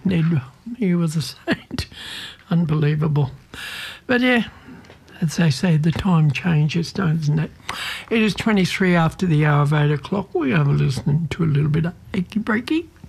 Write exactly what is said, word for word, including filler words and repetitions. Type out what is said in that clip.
Ned, he was a saint. Unbelievable. But yeah, as they say, the time changes, doesn't it? It is twenty-three after the hour of eight o'clock. We are listening to a little bit of Achy Breaky.